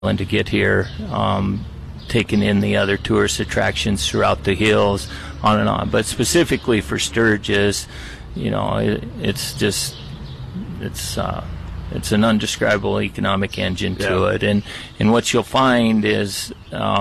and to get here, taking in the other tourist attractions throughout the hills, on and on. But specifically for Sturgis, it's an undescribable economic engine to it. And what you'll find is,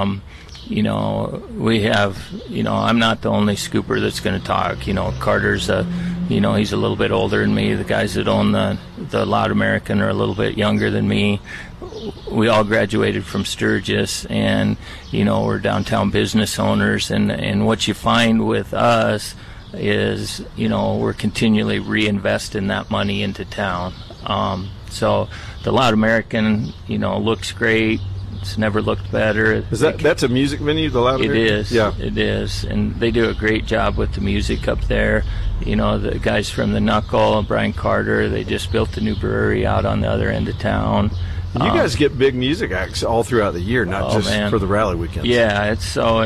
we have, I'm not the only scooper that's going to talk. Carter's he's a little bit older than me. The guys that own the Loud American are a little bit younger than me. We all graduated from Sturgis, and we're downtown business owners. And what you find with us is we're continually reinvesting that money into town. So the Loud American looks great. It's never looked better. That's a music venue, the Loud American? It is. Yeah, it is, and they do a great job with the music up there. The guys from the Knuckle, Brian Carter, they just built a new brewery out on the other end of town. You guys get big music acts all throughout the year, not just for the rally weekends. Yeah, it's so,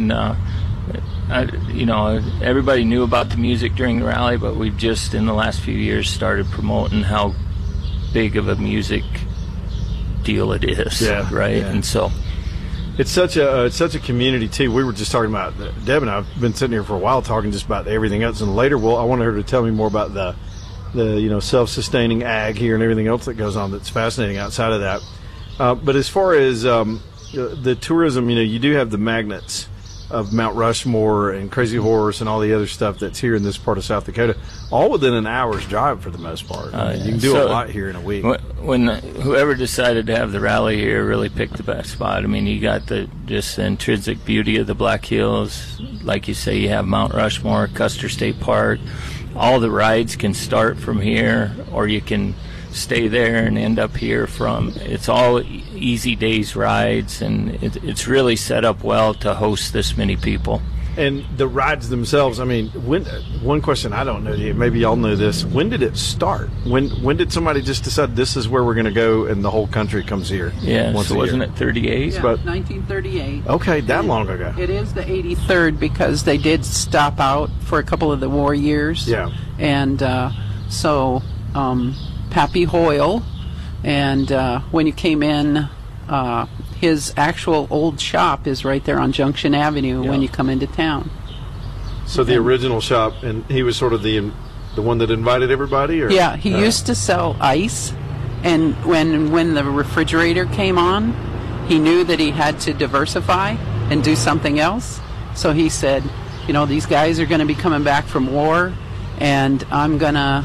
everybody knew about the music during the rally, but we've just in the last few years started promoting how big of a music deal it is. Yeah, right. Yeah. And so it's such a community too. We were just talking about, Deb and I have been sitting here for a while talking just about everything else, and later I wanted her to tell me more about the self-sustaining ag here and everything else that goes on that's fascinating outside of that. But as far as the tourism, you do have the magnets of Mount Rushmore and Crazy Horse and all the other stuff that's here in this part of South Dakota, all within an hour's drive for the most part. You can do a lot here in a week. When whoever decided to have the rally here really picked the best spot. I mean, you got the intrinsic beauty of the Black Hills. Like you say, you have Mount Rushmore, Custer State Park. All the rides can start from here, or you can stay there and end up here it's all easy days rides, and it's really set up well to host this many people. And the rides themselves, I mean, one question I don't know, maybe y'all know this, when did it start? When did somebody just decide this is where we're going to go and the whole country comes here? Yeah, so wasn't it 38? Yeah, 1938. Okay, that long ago. It is the 83rd because they did stop out for a couple of the war years. Yeah. And Pappy Hoyle, and when you came in, his actual old shop is right there on Junction Avenue when you come into town. So the original shop, and he was sort of the one that invited everybody? Or? Yeah, he used to sell ice, and when the refrigerator came on, he knew that he had to diversify and do something else. So he said, these guys are going to be coming back from war, and I'm going to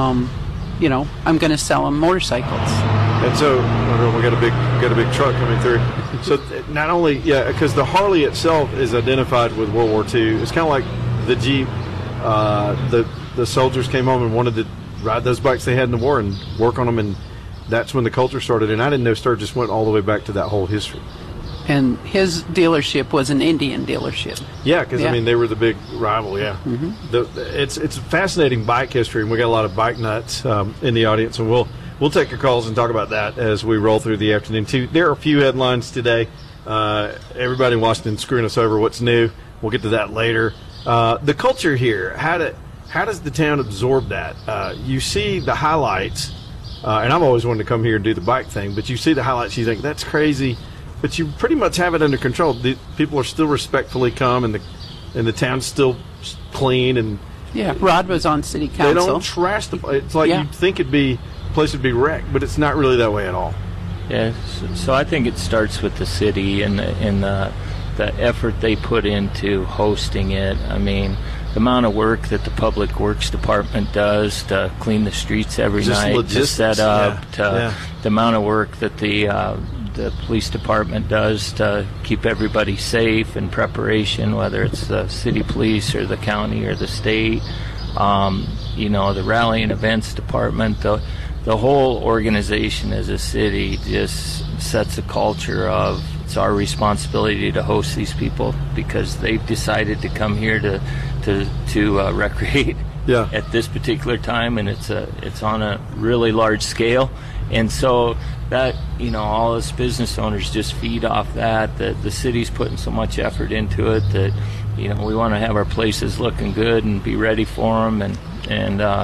sell them motorcycles. And so we got a big truck coming through. So not only, because the Harley itself is identified with World War II. It's kind of like the Jeep. The soldiers came home and wanted to ride those bikes they had in the war and work on them, and that's when the culture started. And I didn't know Sturgis went all the way back to that whole history. And his dealership was an Indian dealership. Yeah, because I mean they were the big rival. Yeah, it's a fascinating bike history, and we got a lot of bike nuts in the audience, and we'll take your calls and talk about that as we roll through the afternoon too. There are a few headlines today. Everybody in Washington screwing us over. What's new? We'll get to that later. The culture here. How does the town absorb that? You see the highlights, and I've always wanted to come here and do the bike thing, but you see the highlights, you think that's crazy. But you pretty much have it under control. The people are still respectfully come, and the town's still clean. And Rod was on city council. They don't trash the place. It's like you'd think the place would be wrecked, but it's not really that way at all. Yeah, so I think it starts with the city and the effort they put into hosting it. I mean, the amount of work that the Public Works Department does to clean the streets every night, to set up, the amount of work that the police department does to keep everybody safe in preparation, whether it's the city police or the county or the state. The rally and events department, the whole organization as a city just sets a culture of it's our responsibility to host these people because they've decided to come here to recreate at this particular time, and it's on a really large scale. And so that, all us business owners just feed off that the city's putting so much effort into it that, we want to have our places looking good and be ready for them. And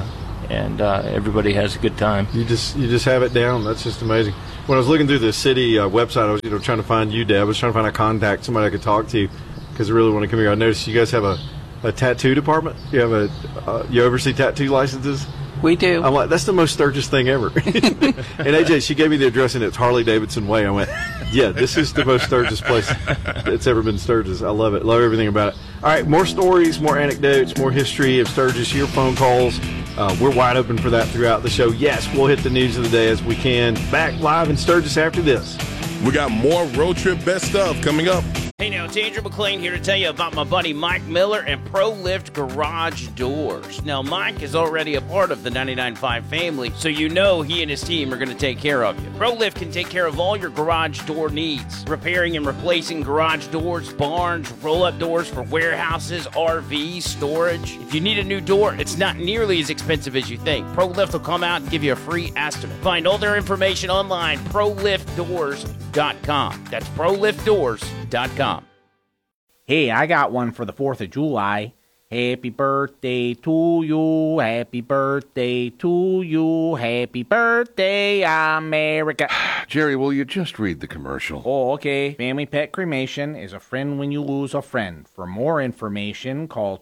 and everybody has a good time. You just have it down. That's just amazing. When I was looking through the city website, I was trying to find you, Deb. I was trying to find a contact, somebody I could talk to, because I really want to come here. I noticed you guys have a tattoo department. You have you oversee tattoo licenses. We do. I'm like, that's the most Sturgis thing ever. And AJ, she gave me the address, and it's Harley Davidson Way. I went, yeah, this is the most Sturgis place that's ever been Sturgis. I love it. Love everything about it. All right, more stories, more anecdotes, more history of Sturgis, your phone calls. We're wide open for that throughout the show. Yes, we'll hit the news of the day as we can. Back live in Sturgis after this. We got more road trip best stuff coming up. Hey now, it's Andrew McLean here to tell you about my buddy Mike Miller and ProLift Garage Doors. Now, Mike is already a part of the 99.5 family, so you know he and his team are going to take care of you. ProLift can take care of all your garage door needs, repairing and replacing garage doors, barns, roll-up doors for warehouses, RVs, storage. If you need a new door, it's not nearly as expensive as you think. ProLift will come out and give you a free estimate. Find all their information online, ProLiftDoors.com. That's ProLiftDoors.com. Hey, I got one for the 4th of July. Happy birthday to you, happy birthday to you, happy birthday, America. Jerry, will you just read the commercial? Oh, okay. Family Pet Cremation is a friend when you lose a friend. For more information, call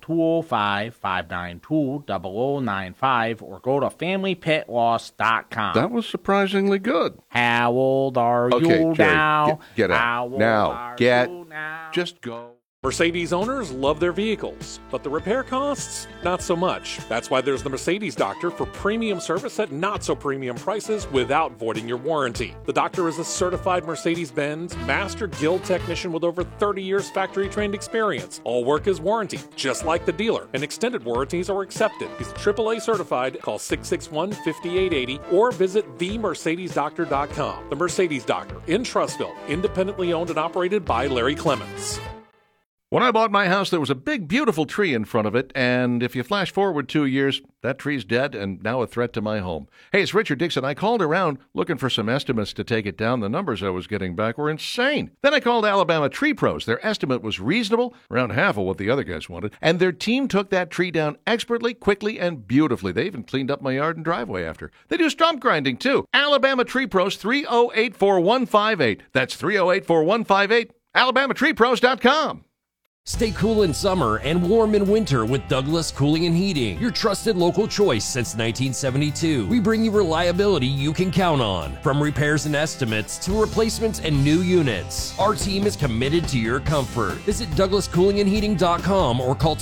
205-592-0095 or go to FamilyPetLoss.com. That was surprisingly good. How old are Okay, you Jerry, now? get out. How old Now, are get, you now? just go. Mercedes owners love their vehicles, but the repair costs, not so much. That's why there's the Mercedes Doctor for premium service at not so premium prices without voiding your warranty. The Doctor is a certified Mercedes-Benz Master Guild technician with over 30 years factory trained experience. All work is warranty, just like the dealer, and extended warranties are accepted. He's AAA certified. Call 661-5880 or visit themercedesdoctor.com. The Mercedes Doctor in Trussville, independently owned and operated by Larry Clements. When I bought my house, there was a big, beautiful tree in front of it, and if you flash forward 2 years, that tree's dead and now a threat to my home. Hey, it's Richard Dixon. I called around looking for some estimates to take it down. The numbers I was getting back were insane. Then I called Alabama Tree Pros. Their estimate was reasonable, around half of what the other guys wanted, and their team took that tree down expertly, quickly, and beautifully. They even cleaned up my yard and driveway after. They do stump grinding, too. Alabama Tree Pros, 308-4158. That's 308-4158. AlabamaTreePros.com. Stay cool in summer and warm in winter with Douglas Cooling and Heating, your trusted local choice since 1972. We bring you reliability you can count on, from repairs and estimates to replacements and new units. Our team is committed to your comfort. Visit DouglasCoolingandHeating.com or call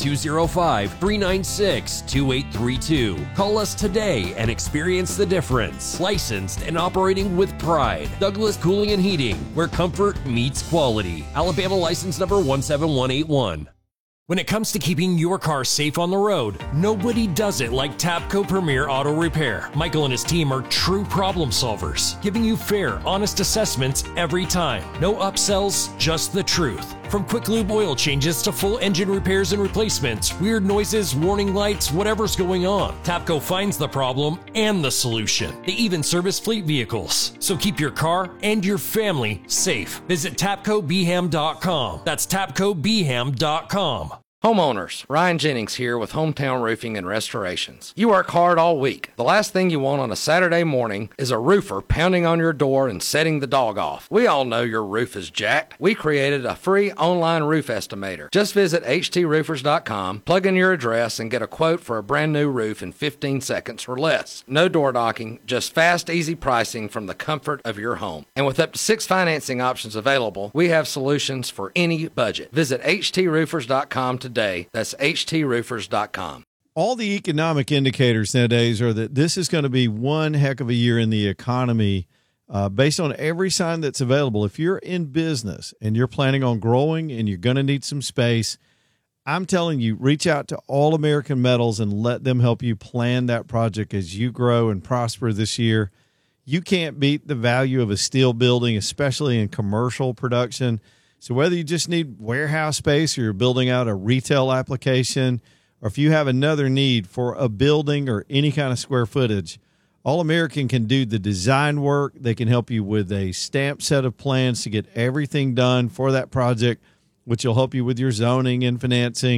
205-396-2832. Call us today and experience the difference. Licensed and operating with pride. Douglas Cooling and Heating, where comfort meets quality. Alabama license number 17181. When it comes to keeping your car safe on the road, nobody does it like Tapco Premier Auto Repair. Michael and his team are true problem solvers, giving you fair, honest assessments every time. No upsells, just the truth. From quick lube oil changes to full engine repairs and replacements, weird noises, warning lights, whatever's going on, Tapco finds the problem and the solution. They even service fleet vehicles. So keep your car and your family safe. Visit TapcoBeham.com. That's TapcoBeham.com. Homeowners, Ryan Jennings here with Hometown Roofing and Restorations. You work hard all week. The last thing you want on a Saturday morning is a roofer pounding on your door and setting the dog off. We all know your roof is jacked. We created a free online roof estimator. Just visit HTRoofers.com, plug in your address, and get a quote for a brand new roof in 15 seconds or less. No door knocking, just fast, easy pricing from the comfort of your home. And with up to 6 financing options available, we have solutions for any budget. Visit HTRoofers.com today. That's HTRoofers.com. All the economic indicators nowadays are that this is going to be one heck of a year in the economy based on every sign that's available. If you're in business and you're planning on growing and you're going to need some space, I'm telling you, reach out to All American Metals and let them help you plan that project as you grow and prosper this year. You can't beat the value of a steel building, especially in commercial production. So whether you just need warehouse space or you're building out a retail application, or if you have another need for a building or any kind of square footage, All American can do the design work. They can help you with a stamped set of plans to get everything done for that project, which will help you with your zoning and financing.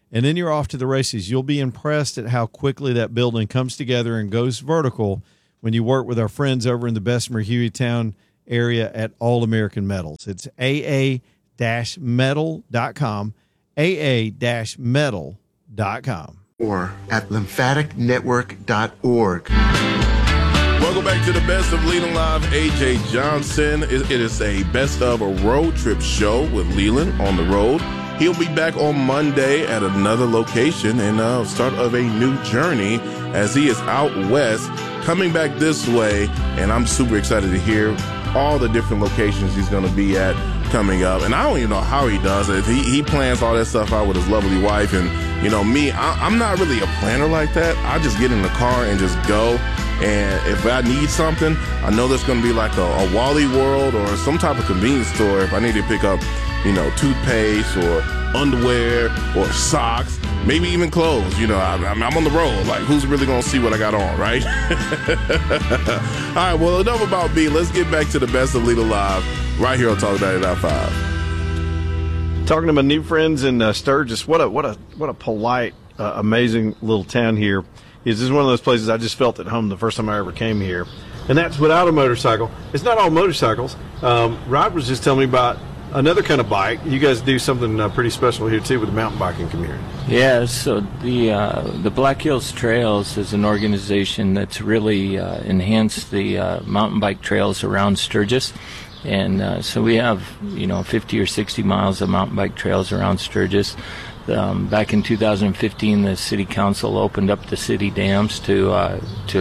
and then you're off to the races. You'll be impressed at how quickly that building comes together and goes vertical when you work with our friends over in the Bessemer Hueytown area at All American Metals. It's aa-metal.com, aa-metal.com. Or at lymphaticnetwork.org. Welcome back to the Best of Leland Live. AJ Johnson. It is a Best of a Road Trip show with Leland on the road. He'll be back on Monday at another location and start of a new journey as he is out west, coming back this way. And I'm super excited to hear all the different locations he's going to be at coming up. And I don't even know how he does it. He plans all that stuff out with his lovely wife. And, you know, me, I'm not really a planner like that. I just get in the car and just go. And if I need something, I know there's going to be like a Wally World or some type of convenience store if I need to pick up, you know, toothpaste or underwear or socks, maybe even clothes. You know, I'm on the road. Like, who's really going to see what I got on, right? All right, well, enough about me. Let's get back to the Best of Leland Live right here on Talk 99.5. Talking to my new friends in Sturgis. What a polite, amazing little town here. This is one of those places I just felt at home the first time I ever came here. And that's without a motorcycle. It's not all motorcycles. Rod was just telling me about another kind of bike. You guys do something pretty special here, too, with the mountain biking community. Yeah, so the Black Hills Trails is an organization that's really enhanced the mountain bike trails around Sturgis. And so we have, 50 or 60 miles of mountain bike trails around Sturgis. Back in 2015, the city council opened up the city dams to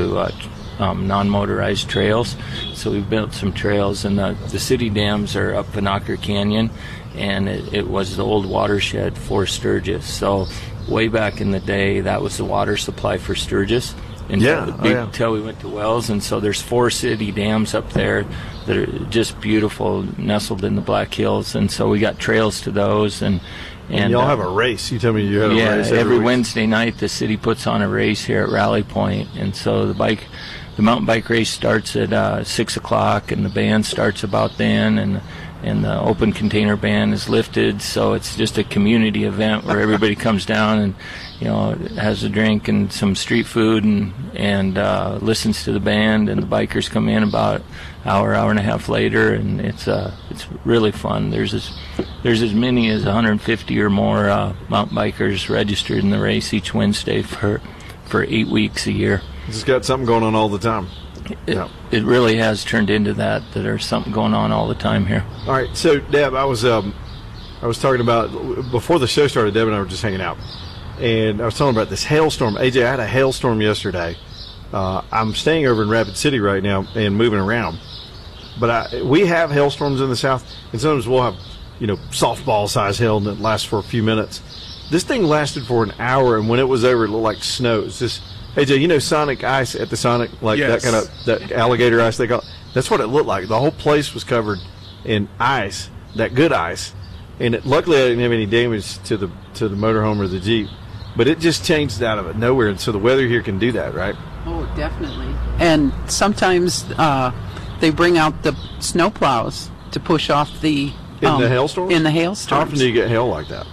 non-motorized trails. So we built some trails, and the city dams are up Knocker Canyon, and it was the old watershed for Sturgis. So way back in the day, that was the water supply for Sturgis. Until we went to Wells, and so there's 4 city dams up there that are just beautiful, nestled in the Black Hills, and so we got trails to those. And y'all have a race. You tell me you had a race every Wednesday night. The city puts on a race here at Rally Point, and so the mountain bike race starts at 6 o'clock, and the band starts about then, and the open container band is lifted. So it's just a community event where everybody comes down and has a drink and some street food and listens to the band, and the bikers come in about hour and a half later, and it's really fun. There's as many as 150 or more mountain bikers registered in the race each Wednesday for 8 weeks a year. It's got something going on all the time. It really has turned into that there's something going on all the time here. All right, so Deb, I was talking about before the show started. Deb and I were just hanging out, and I was talking about this hailstorm. AJ, I had a hailstorm yesterday. I'm staying over in Rapid City right now and moving around, but we have hailstorms in the south, and sometimes we'll have softball-sized hail and it lasts for a few minutes. This thing lasted for an hour, and when it was over, it looked like snow. It's just, AJ, Sonic Ice at the Sonic, like yes. that kind of that alligator ice they call it. That's what it looked like. The whole place was covered in ice, that good ice, and luckily I didn't have any damage to the motorhome or the Jeep, but it just changed out of nowhere, and so the weather here can do that, right? Oh, definitely. And sometimes they bring out the snow plows to push off the in the hailstorms. In the hailstorms. How often do you get hail like that?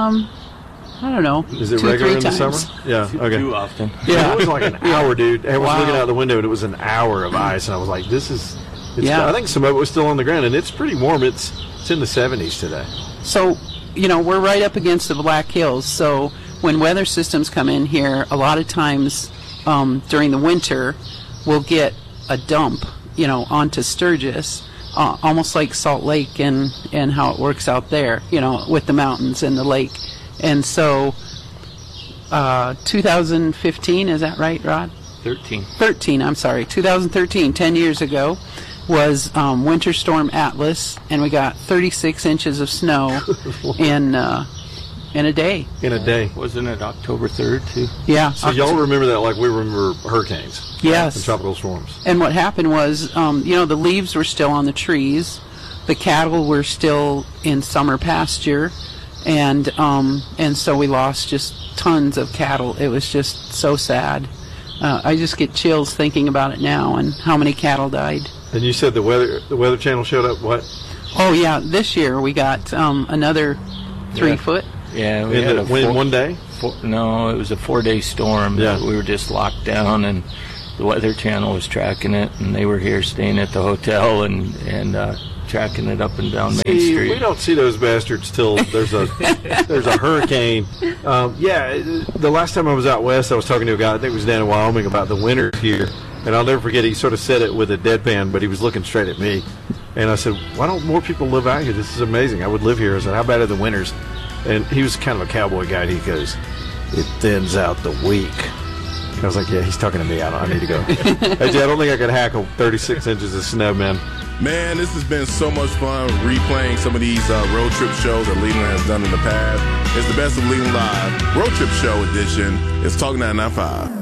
I don't know. Is it 2 or 3 regular in the times. summer? Yeah, okay. Too often. Yeah, it was like an hour, dude. I was Wow. looking out the window, and it was an hour of ice, and I was like, "This is." Yeah. I think some of it was still on the ground, and it's pretty warm. It's in the 70s today. So, we're right up against the Black Hills. So when weather systems come in here, a lot of times during the winter, we'll get a dump, onto Sturgis, almost like Salt Lake and how it works out there, with the mountains and the lake. And so 2015, is that right, Rod? 13, I'm sorry. 2013, 10 years ago, was Winter Storm Atlas, and we got 36 inches of snow in a day. In a day. Wasn't it October 3rd, too? Yeah. So y'all remember that like we remember hurricanes. Yes. And tropical storms. And what happened was, the leaves were still on the trees, the cattle were still in summer pasture, and so we lost just tons of cattle. It was just so sad. I just get chills thinking about it now and how many cattle died. And you said the Weather Channel showed up what? Oh yeah, this year we got another 3 foot. Yeah, we had in one day? No, it was a 4-day storm. Yeah. We were just locked down, and the Weather Channel was tracking it, and they were here staying at the hotel and tracking it up and down Main Street. We don't see those bastards till there's a hurricane. The last time I was out west, I was talking to a guy, I think it was down in Wyoming, about the winters here, and I'll never forget, he sort of said it with a deadpan, but he was looking straight at me. And I said, why don't more people live out here? This is amazing. I would live here. I said, how bad are the winters? And he was kind of a cowboy guy. He goes, it thins out the weak. I was like, yeah, he's talking to me. I need to go. I don't think I could hackle 36 inches of snow, man. Man, this has been so much fun replaying some of these road trip shows that Leland has done in the past. It's the Best of Leland Live Road Trip Show edition. It's Talk 99.5.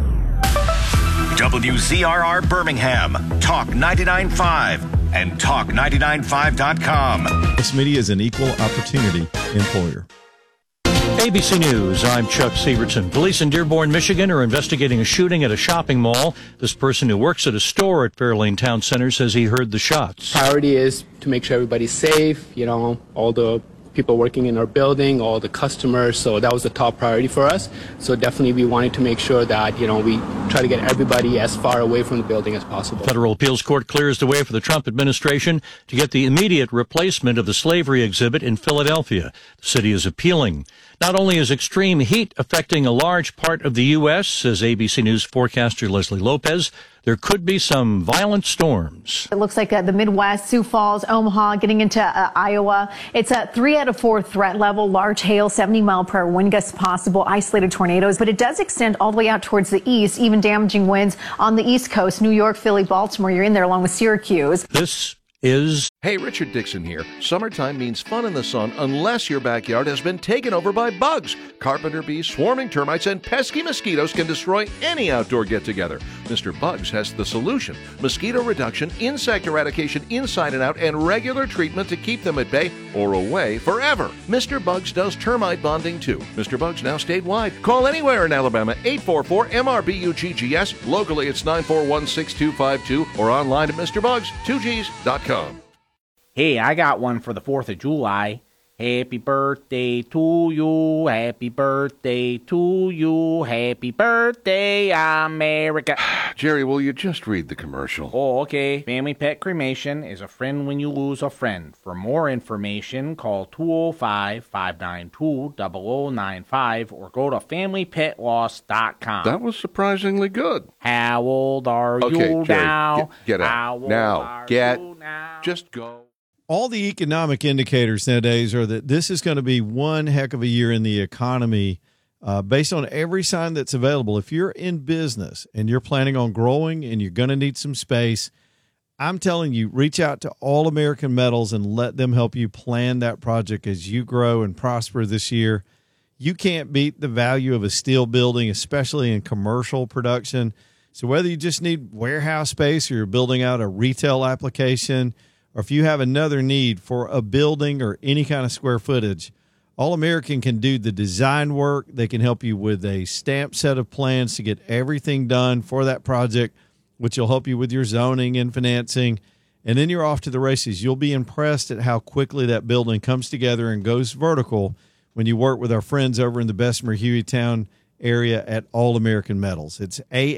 WZRR Birmingham, Talk 99.5, and Talk995.com. This media is an equal opportunity employer. ABC News, I'm Chuck Severson. Police in Dearborn, Michigan are investigating a shooting at a shopping mall. This person who works at a store at Fairlane Town Center says he heard the shots. Priority is to make sure everybody's safe, all the people working in our building, all the customers, so that was the top priority for us. So definitely we wanted to make sure that, we try to get everybody as far away from the building as possible. Federal Appeals Court clears the way for the Trump administration to get the immediate replacement of the slavery exhibit in Philadelphia. The city is appealing. Not only is extreme heat affecting a large part of the U.S., says ABC News forecaster Leslie Lopez, there could be some violent storms. It looks like the Midwest, Sioux Falls, Omaha, getting into Iowa. It's a 3 out of 4 threat level, large hail, 70-mile-per-hour wind gusts possible, isolated tornadoes. But it does extend all the way out towards the east, even damaging winds on the East Coast, New York, Philly, Baltimore. You're in there along with Syracuse. This is... Hey, Richard Dixon here. Summertime means fun in the sun unless your backyard has been taken over by bugs. Carpenter bees, swarming termites, and pesky mosquitoes can destroy any outdoor get-together. Mr. Bugs has the solution. Mosquito reduction, insect eradication inside and out, and regular treatment to keep them at bay or away forever. Mr. Bugs does termite bonding too. Mr. Bugs now statewide. Call anywhere in Alabama, 844-MRBUGGS. Locally, it's 941-6252 or online at MrBugs2Gs.com. Hey, I got one for the 4th of July. Happy birthday to you, happy birthday to you, happy birthday, America. Jerry, will you just read the commercial? Oh, okay. Family Pet Cremation is a friend when you lose a friend. For more information, call 205-592-0095 or go to FamilyPetLoss.com. That was surprisingly good. How old are you Jerry, now? Get out. How old now. Are Get. you now? Just go. All the economic indicators nowadays are that this is going to be one heck of a year in the economy based on every sign that's available. If you're in business and you're planning on growing and you're going to need some space, I'm telling you, reach out to All American Metals and let them help you plan that project as you grow and prosper this year. You can't beat the value of a steel building, especially in commercial production. So whether you just need warehouse space or you're building out a retail application, or if you have another need for a building or any kind of square footage, All American can do the design work. They can help you with a stamped set of plans to get everything done for that project, which will help you with your zoning and financing. And then you're off to the races. You'll be impressed at how quickly that building comes together and goes vertical when you work with our friends over in the Bessemer Hueytown area at All American Metals. It's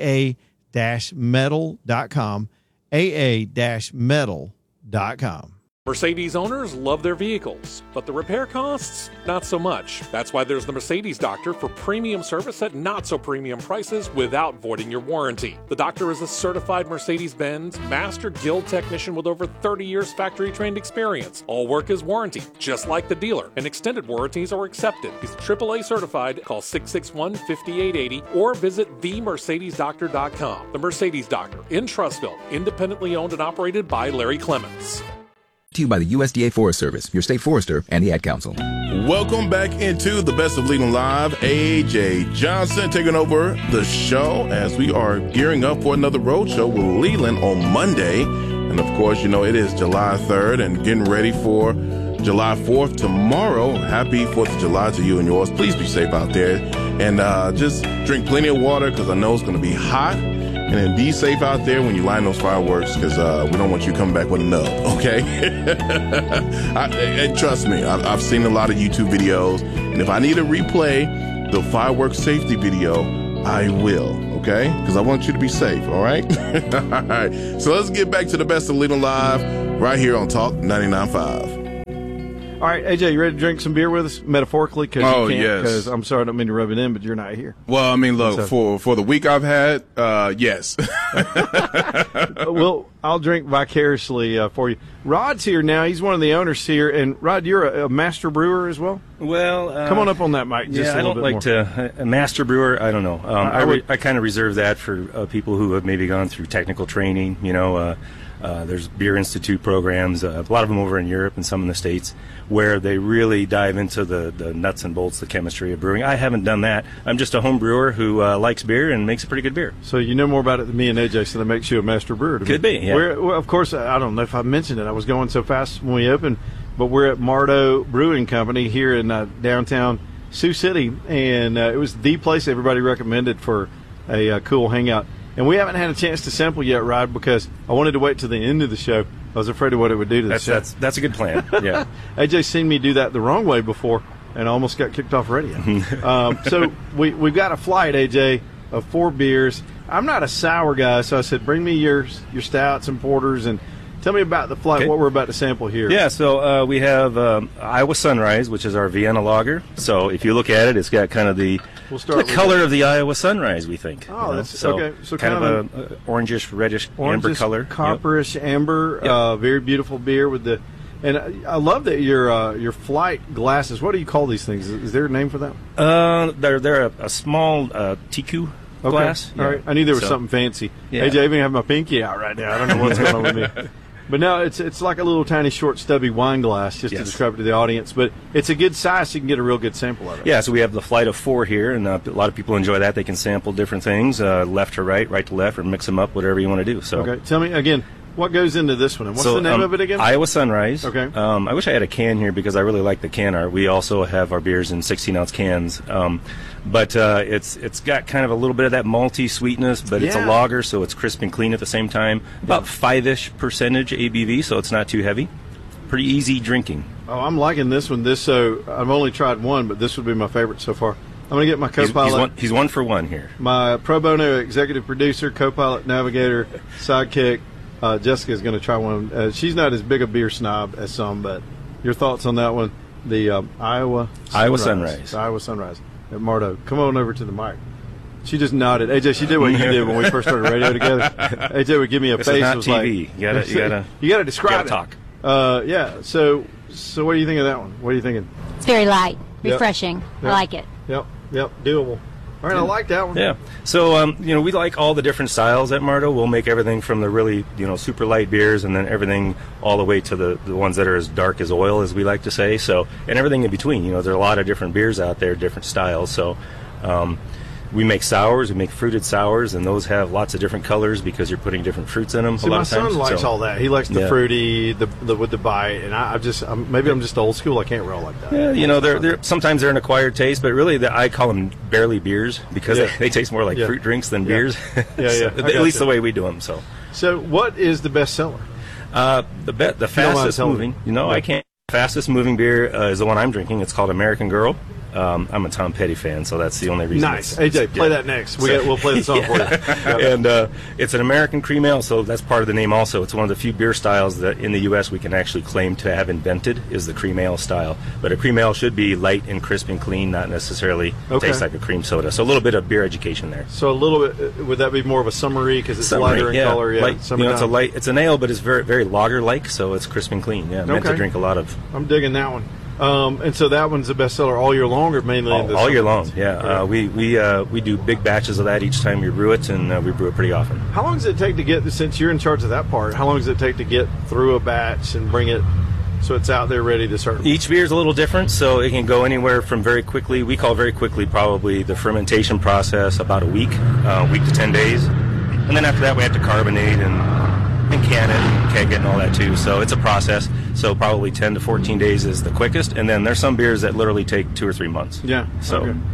aa-metal.com, aa-metal.com. Mercedes owners love their vehicles, but the repair costs, not so much. That's why there's the Mercedes Doctor for premium service at not so premium prices without voiding your warranty. The Doctor is a certified Mercedes-Benz Master Guild technician with over 30 years factory-trained experience. All work is warranted, just like the dealer, and extended warranties are accepted. He's AAA certified. Call 661-5880 or visit themercedesdoctor.com. The Mercedes Doctor in Trussville, independently owned and operated by Larry Clements. To you by the USDA Forest Service, your state forester, and the Ad Council. Welcome back into the Best of Leland Live. AJ Johnson taking over the show as we are gearing up for another road show with Leland on Monday. And of course, it is July 3rd and getting ready for July 4th tomorrow. Happy 4th of July to you and yours. Please be safe out there and just drink plenty of water because I know it's going to be hot. And then be safe out there when you line those fireworks, because we don't want you coming back with a nub, okay? And trust me, I've seen a lot of YouTube videos, and if I need to replay the fireworks safety video, I will, okay? Because I want you to be safe, all right? All right. So let's get back to the best of Leland Live right here on Talk 99.5. All right, AJ, you ready to drink some beer with us, metaphorically? Cause Oh, you can't, yes. Because I'm sorry, I don't mean to rub it in, but you're not here. Well, I mean, look, So- for the week I've had, yes. Well, I'll drink vicariously for you. Rod's here now. He's one of the owners here. And, Rod, you're a master brewer as well? Well, Come on up on that mic just yeah, a I little don't bit like more. to a master brewer. I don't know. I I kind of reserve that for people who have maybe gone through technical training. There's Beer Institute programs, a lot of them over in Europe and some in the States, where they really dive into the nuts and bolts, the chemistry of brewing. I haven't done that. I'm just a home brewer who likes beer and makes a pretty good beer. So you know more about it than me and AJ, so that makes you a master brewer. To Could me. be, yeah. Well, of course, I don't know if I mentioned it. I was going so fast when we opened, but we're at Mardo Brewing Company here in downtown Sioux City, and it was the place everybody recommended for a cool hangout. And we haven't had a chance to sample yet, Rod, because I wanted to wait till the end of the show. I was afraid of what it would do to the show. That's a good plan. Yeah. AJ's seen me do that the wrong way before, and I almost got kicked off radio. So we've got a flight, AJ, of 4 beers. I'm not a sour guy, so I said, bring me your stouts and porters, and tell me about the flight, what we're about to sample here. Yeah, so we have Iowa Sunrise, which is our Vienna lager. So if you look at it, it's got kind of the color of the Iowa Sunrise, we think. Oh, that's okay. So kind of a orangish, reddish, amber color. Copperish amber, very beautiful beer with the. And I love that your flight glasses. What do you call these things? Is there a name for them? They're a small TQ glass. All right. I knew there was something fancy. Yeah. AJ, I even have my pinky out right now. I don't know what's going on with me. But no, it's like a little tiny, short, stubby wine glass, just to describe it to the audience. But it's a good size, so you can get a real good sample of it. Yeah, so we have the flight of 4 here, and a lot of people enjoy that. They can sample different things, left to right, right to left, or mix them up, whatever you want to do. So, Okay, tell me again, what goes into this one? And what's the name of it again? Iowa Sunrise. Okay. I wish I had a can here because I really like the can art. We also have our beers in 16-ounce cans. But it's got kind of a little bit of that malty sweetness, but it's a Yeah. lager, so it's crisp and clean at the same time. About 5-ish percentage ABV, so it's not too heavy. Pretty easy drinking. Oh, I'm liking this one. So I've only tried one, but this would be my favorite so far. I'm going to get my co-pilot. He's one for one here. My pro bono executive producer, co-pilot, navigator, sidekick, Jessica is going to try one. She's not as big a beer snob as some, but your thoughts on that one? The Iowa Sunrise. The Iowa Sunrise at Mardo. Come on over to the mic. She just nodded. AJ, she did what you did when we first started radio together. AJ would give me a This face. is not It was TV. like, you gotta describe talk. it. Yeah. So what do you think of that one? What are you thinking? It's very light, Yep. refreshing. I Yep. like it. Yep. Doable. All right, I like that one. Yeah. So, we like all the different styles at Mardo. We'll make everything from the really, super light beers and then everything all the way to the ones that are as dark as oil, as we like to say. So, and everything in between. There are a lot of different beers out there, different styles. So, we make sours, we make fruited sours, and those have lots of different colors because you're putting different fruits in them. See, a lot my of times. son likes So, all that. He likes the yeah. fruity, the with the bite, and maybe I'm just old school. I can't roll like that. Yeah, they're sometimes they're an acquired taste, but really I call them barely beers because they taste more like fruit drinks than beers. Yeah. So, I at least gotcha. the way we do them. So what is the best seller? The don't mind fastest telling moving. me. I can't. Fastest moving beer is the one I'm drinking. It's called American Girl. I'm a Tom Petty fan, so that's the only reason. Nice. AJ, play that next. We'll play the song for you. And it's an American cream ale, so that's part of the name also. It's one of the few beer styles that in the U.S. we can actually claim to have invented is the cream ale style. But a cream ale should be light and crisp and clean, not necessarily taste like a cream soda. So a little bit of beer education there. So a little bit, would that be more of a summery because it's Summery, lighter in color? Yeah, light, it's an ale, but it's very, very lager-like, so it's crisp and clean. Yeah, meant to drink a lot of. I'm digging that one. And so that one's the best seller all year long, or mainly in the all year summer? long. Yeah, we do big batches of that each time we brew it, and we brew it pretty often. How long does it take to get, since you're in charge of that part, how long does it take to get through a batch and bring it so it's out there ready to serve? Each beer is a little different, so it can go anywhere from very quickly. We call very quickly probably the fermentation process about a week to 10 days. And then after that we have to carbonate and can it and keg it and all that too. So it's a process. So probably 10 to 14 days is the quickest. And then there's some beers that literally take 2 or 3 months. Yeah. So Okay.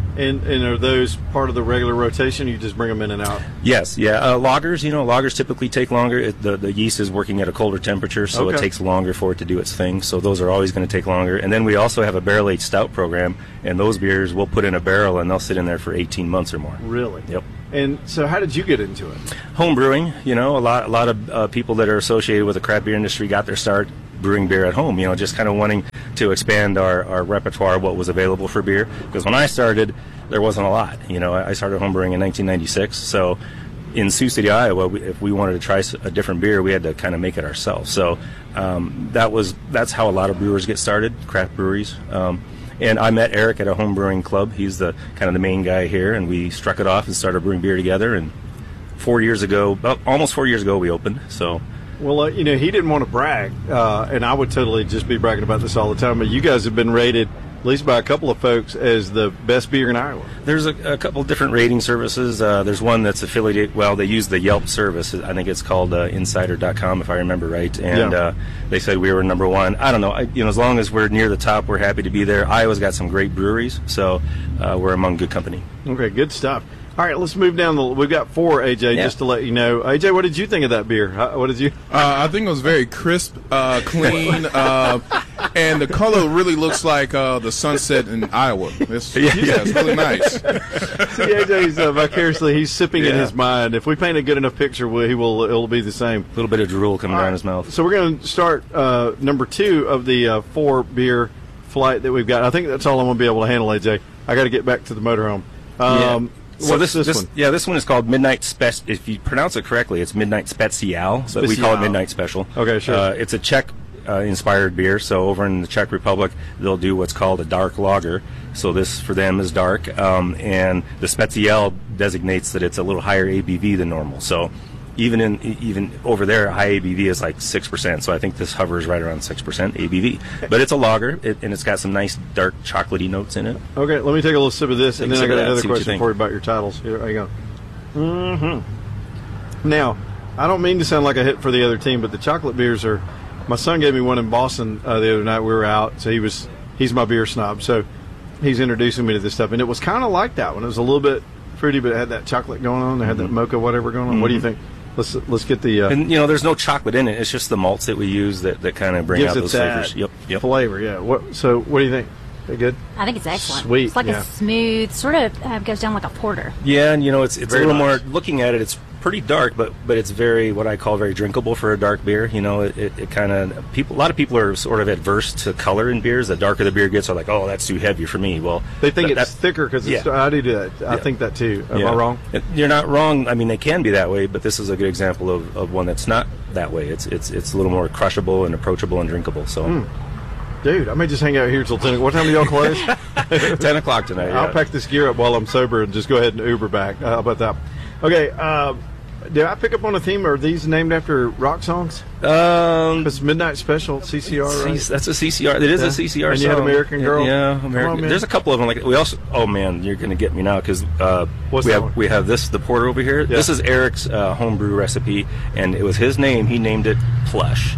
And are those part of the regular rotation? You just bring them in and out? Yes, yeah. Lagers, lagers typically take longer. The yeast is working at a colder temperature, so it takes longer for it to do its thing. So those are always going to take longer. And then we also have a barrel-aged stout program, and those beers we'll put in a barrel, and they'll sit in there for 18 months or more. Really? Yep. And so how did you get into it? Home brewing, a lot of people that are associated with the craft beer industry got their start brewing beer at home, just kind of wanting to expand our repertoire, what was available for beer. Because when I started, there wasn't a lot. I started home brewing in 1996, so in Sioux City, Iowa, if we wanted to try a different beer, we had to kind of make it ourselves. So that's how a lot of brewers get started, craft breweries. And I met Eric at a home brewing club. He's the kind of the main guy here, and we struck it off and started brewing beer together. And almost 4 years ago, we opened. So. Well, he didn't want to brag, and I would totally just be bragging about this all the time, but you guys have been rated, at least by a couple of folks, as the best beer in Iowa. There's a couple of different rating services. There's one that's affiliated, they use the Yelp service. I think it's called Insider.com, if I remember right, and they said we were number one. I don't know. As long as we're near the top, we're happy to be there. Iowa's got some great breweries, so we're among good company. Okay, good stuff. All right, let's move down. We've got 4, AJ, just to let you know. AJ, what did you think of that beer? What did you? I think it was very crisp, clean, and the color really looks like the sunset in Iowa. It's really nice. See, AJ's vicariously, he's sipping in his mind. If we paint a good enough picture, it'll be the same. A little bit of drool coming down his mouth. So we're going to start number 2 of the 4 beer flight that we've got. I think that's all I'm going to be able to handle, AJ. I got to get back to the motorhome. So this one? This one is called Midnight Special. If you pronounce it correctly, it's Midnight Special, but we call it Midnight Special. Okay, sure. It's a Czech inspired beer. So over in the Czech Republic, they'll do what's called a dark lager. So this for them is dark, and the Special designates that it's a little higher ABV than normal. So even over there, high ABV is like 6%. So I think this hovers right around 6% ABV. But it's a lager, and it's got some nice dark chocolatey notes in it. Okay, let me take a little sip of this, and then I got another question for you about your titles. Here you go. Mm-hmm. Now, I don't mean to sound like a hit for the other team, but the chocolate beers are. My son gave me one in Boston the other night. We were out, so he's my beer snob. So he's introducing me to this stuff, and it was kind of like that one. It was a little bit fruity, but it had that chocolate going on. They had that mocha whatever going on. Mm-hmm. What do you think? Let's get the and there's no chocolate in it. It's just the malts that we use that kind of bring out those flavors. Yep. Flavor. Yeah. What do you think? They good? I think it's excellent. Sweet. It's like a smooth, sort of goes down like a porter. Yeah, and it's a little more. Looking at it, it's pretty dark, but it's very what I call very drinkable for a dark beer. It kind of a lot of people are sort of adverse to color in beers. The darker the beer gets, are like, oh, that's too heavy for me. Well, they think it's thicker because I do that. I think that too. Am I wrong? You're not wrong. I mean, they can be that way, but this is a good example of one that's not that way. It's a little more crushable and approachable and drinkable. So. Dude, I may just hang out here till 10. What time do y'all close? 10 o'clock tonight. I'll pack this gear up while I'm sober and just go ahead and Uber back. How about that? Okay, did I pick up on a theme? Are these named after rock songs? It's Midnight Special, CCR, right? That's a CCR. It is a CCR song. And you had American Girl? Yeah, American. There's a couple of them. Like we also. Oh man, you're going to get me now because we have the porter over here. Yeah. This is Eric's homebrew recipe, and it was his name. He named it Plush.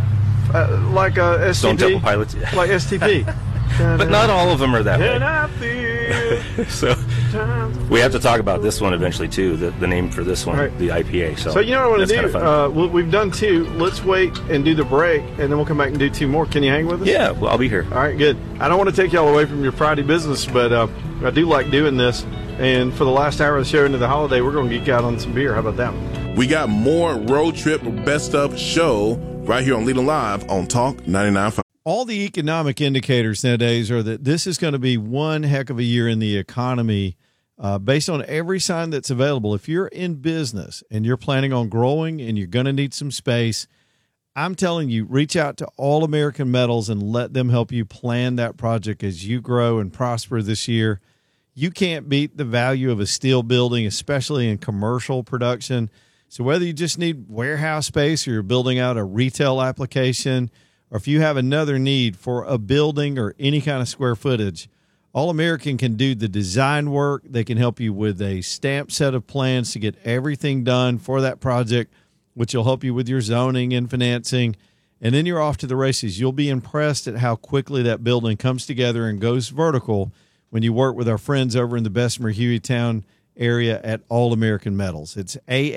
Like STP? Stone Temple Pilots. Like STP. But not all of them are that way. Can I feel so we have to talk about this one eventually too. The name for this one, the IPA. So you know what I want to do? We've done 2. Let's wait and do the break, and then we'll come back and do 2 more. Can you hang with us? Yeah, well, I'll be here. All right, good. I don't want to take y'all away from your Friday business, but I do like doing this. And for the last hour of the show into the holiday, we're going to geek out on some beer. How about that? We got more Road Trip Best Of show right here on Leland Live on Talk 99.5. All the economic indicators nowadays are that this is going to be one heck of a year in the economy based on every sign that's available. If you're in business and you're planning on growing and you're going to need some space, I'm telling you, reach out to All American Metals and let them help you plan that project as you grow and prosper this year. You can't beat the value of a steel building, especially in commercial production. So whether you just need warehouse space or you're building out a retail application, or if you have another need for a building or any kind of square footage, All American can do the design work. They can help you with a stamped set of plans to get everything done for that project, which will help you with your zoning and financing. And then you're off to the races. You'll be impressed at how quickly that building comes together and goes vertical when you work with our friends over in the Bessemer Hueytown area at All American Metals. It's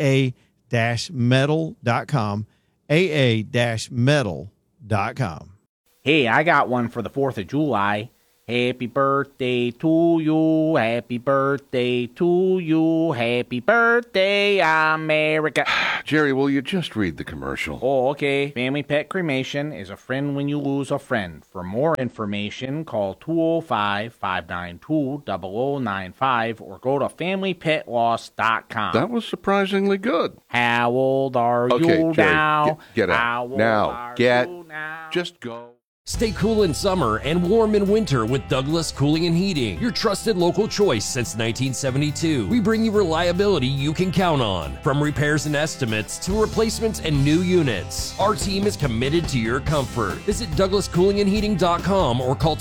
aa-metal.com, aa-metal.com. Hey, I got one for the 4th of July. Happy birthday to you, happy birthday to you, happy birthday, America. Jerry, will you just read the commercial? Oh, okay. Family Pet Cremation is a friend when you lose a friend. For more information, call 205-592-0095 or go to FamilyPetLoss.com. That was surprisingly good. How old are Okay, you Jerry, now? get out. How old Now, are get, you now? just go. Stay cool in summer and warm in winter with Douglas Cooling and Heating, your trusted local choice since 1972. We bring you reliability you can count on, from repairs and estimates to replacements and new units. Our team is committed to your comfort. Visit DouglasCoolingandHeating.com or call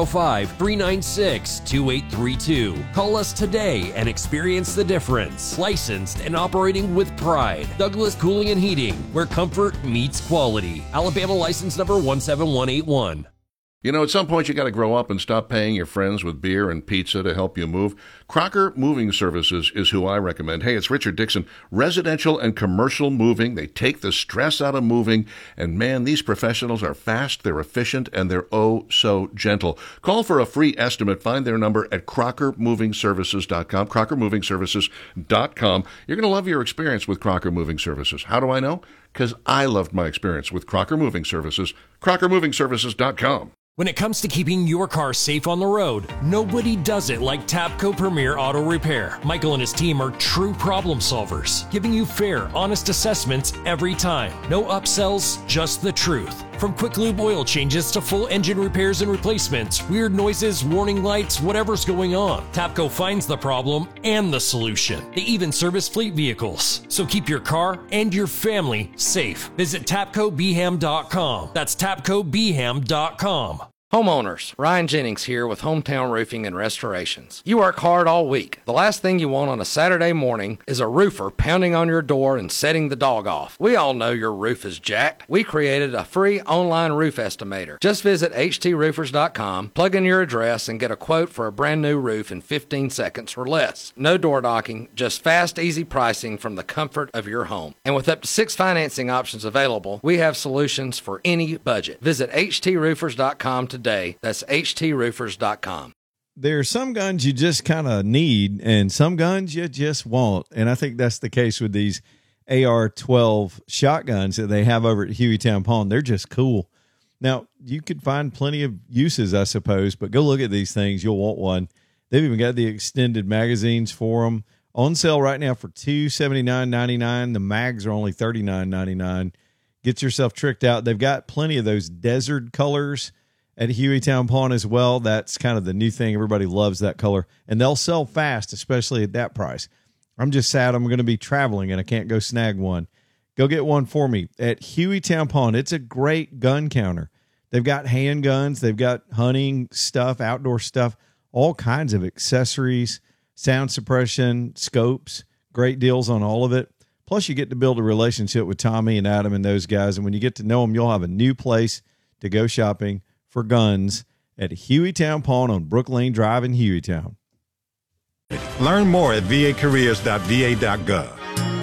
205-396-2832. Call us today and experience the difference. Licensed and operating with pride. Douglas Cooling and Heating, where comfort meets quality. Alabama license number 17181. You know, at some point you got to grow up and stop paying your friends with beer and pizza to help you move. Crocker Moving Services is who I recommend. Hey, it's Richard Dixon. Residential and commercial moving. They take the stress out of moving. And man, these professionals are fast, they're efficient, and they're oh so gentle. Call for a free estimate. Find their number at CrockerMovingServices.com, CrockerMovingServices.com. You're going to love your experience with Crocker Moving Services. How do I know? Because I loved my experience with Crocker Moving Services, CrockerMovingServices.com. When it comes to keeping your car safe on the road, nobody does it like Tapco Premier Auto Repair. Michael and his team are true problem solvers, giving you fair, honest assessments every time. No upsells, just the truth. From quick lube oil changes to full engine repairs and replacements, weird noises, warning lights, whatever's going on, Tapco finds the problem and the solution. They even service fleet vehicles. So keep your car and your family safe. Visit TapcoBham.com. That's TapcoBham.com. Homeowners, Ryan Jennings here with Hometown Roofing and Restorations. You work hard all week. The last thing you want on a Saturday morning is a roofer pounding on your door and setting the dog off. We all know your roof is jacked. We created a free online roof estimator. Just visit HTRoofers.com, plug in your address, and get a quote for a brand new roof in 15 seconds or less. No door knocking, just fast, easy pricing from the comfort of your home. And with up to 6 financing options available, we have solutions for any budget. Visit HTRoofers.com today. That's HTRoofers.com. There are some guns you just kind of need and some guns you just want. And I think that's the case with these AR-12 shotguns that they have over at Hueytown Pawn. They're just cool. Now, you could find plenty of uses, I suppose, but go look at these things. You'll want one. They've even got the extended magazines for them. On sale right now for $279.99. The mags are only $39.99. Get yourself tricked out. They've got plenty of those desert colors at Hueytown Pawn as well. That's kind of the new thing. Everybody loves that color. And they'll sell fast, especially at that price. I'm just sad I'm going to be traveling and I can't go snag one. Go get one for me at Hueytown Pawn. It's a great gun counter. They've got handguns. They've got hunting stuff, outdoor stuff, all kinds of accessories, sound suppression, scopes, great deals on all of it. Plus, you get to build a relationship with Tommy and Adam and those guys. And when you get to know them, you'll have a new place to go shopping for guns at Hueytown Pawn on Brook Lane Drive in Hueytown. Learn more at vacareers.va.gov.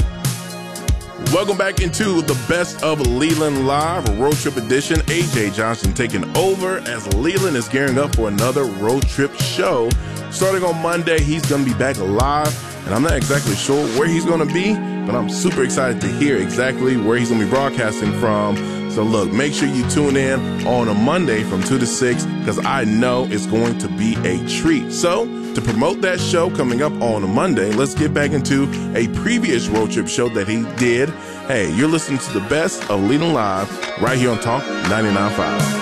Welcome back into the Best of Leland Live, a road trip edition. AJ Johnson taking over as Leland is gearing up for another road trip show. Starting on Monday, he's going to be back live, and I'm not exactly sure where he's going to be, but I'm super excited to hear exactly where he's going to be broadcasting from. So look, make sure you tune in on a Monday from 2 to 6 because I know it's going to be a treat. So to promote that show coming up on a Monday, let's get back into a previous road trip show that he did. Hey, you're listening to the Best of Leland Live right here on Talk 99.5.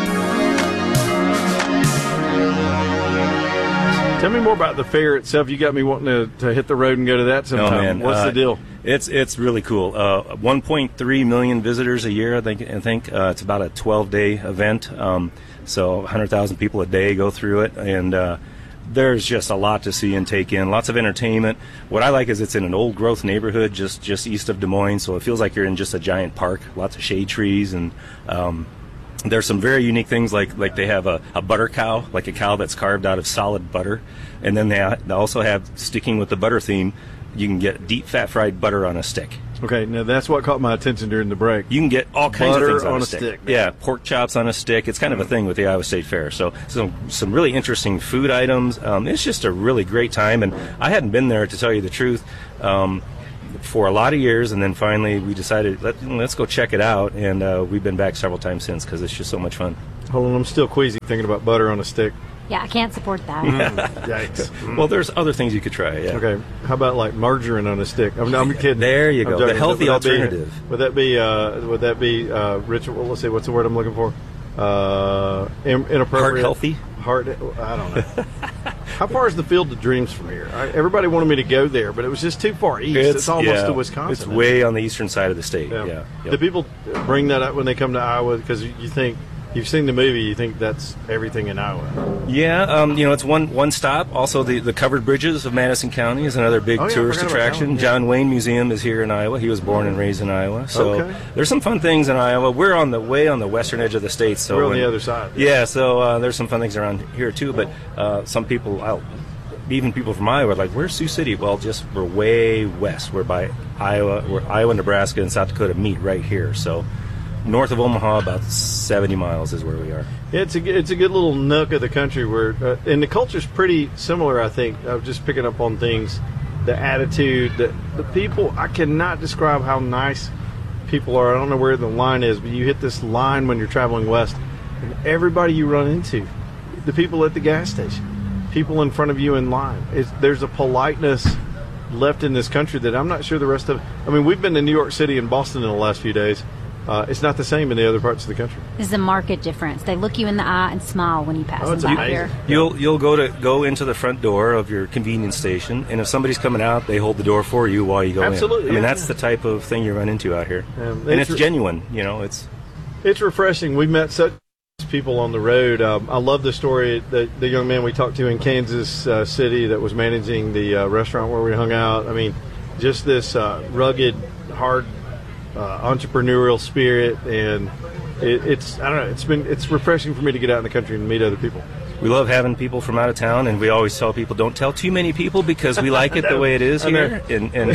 Tell me more about the fair itself. You got me wanting to hit the road and go to that sometime. Oh, man. What's the deal? It's really cool. 1.3 million visitors a year. I think it's about a 12-day event. So 100,000 people a day go through it, and there's just a lot to see and take in. Lots of entertainment. What I like is it's in an old growth neighborhood just east of Des Moines, so it feels like you're in just a giant park. Lots of shade trees and There's some very unique things like they have a butter cow, like a cow that's carved out of solid butter. And then they also have, sticking with the butter theme, you can get deep fat fried butter on a stick. Okay, now that's what caught my attention during the break. You can get all kinds butter of things on a stick. man. Yeah, pork chops on a stick. It's kind of a thing with the Iowa State Fair. So some really interesting food items. It's just a really great time. And I hadn't been there, to tell you the truth, for a lot of years, and then finally we decided let's go check it out, and we've been back several times since because it's just so much fun. Hold on, I'm still queasy thinking about butter on a stick. Yeah, I can't support that. Yikes. Well, there's other things you could try. Yeah. Okay, how about like margarine on a stick? I'm kidding. There you go. The healthy alternative. Would that be Richard? Well, let's see. What's the word I'm looking for? Inappropriate. Heart healthy. I don't know. How far is the Field of Dreams from here? Everybody wanted me to go there, but it was just too far east. It's almost to Wisconsin. It's way on the eastern side of the state. Yeah. Yep. Do people bring that up when they come to Iowa? Because you think, you've seen the movie, you think that's everything in Iowa. Yeah, it's one stop. Also, the covered bridges of Madison County is another big tourist attraction. John Wayne Museum is here in Iowa. He was born and raised in Iowa. So there's some fun things in Iowa. We're on the western edge of the state. So we're on the other side. Yeah, so there's some fun things around here too. But some people, even people from Iowa, are like, where's Sioux City? Well, we're way west. We're by Iowa. We're Iowa, Nebraska, and South Dakota meet right here. So north of Omaha, about 70 miles is where we are. Yeah, it's a good little nook of the country where, and the culture's pretty similar. I think I was just picking up on things, the attitude, the people. I cannot describe how nice people are. I don't know where the line is, but you hit this line when you're traveling west, and everybody you run into, the people at the gas station, people in front of you in line. There's a politeness left in this country that I'm not sure the rest of. I mean, we've been to New York City and Boston in the last few days. It's not the same in the other parts of the country. This is a marked difference. They look you in the eye and smile when you pass them by here. You'll go into the front door of your convenience station, and if somebody's coming out, they hold the door for you while you go in. Absolutely. I mean, that's the type of thing you run into out here, and it's genuine. It's refreshing. We've met such people on the road. I love the story that the young man we talked to in Kansas City that was managing the restaurant where we hung out. I mean, just this rugged, hard. Entrepreneurial spirit, and it's I don't know. It's refreshing for me to get out in the country and meet other people. We love having people from out of town, and we always tell people don't tell too many people because we like it the way it is here, and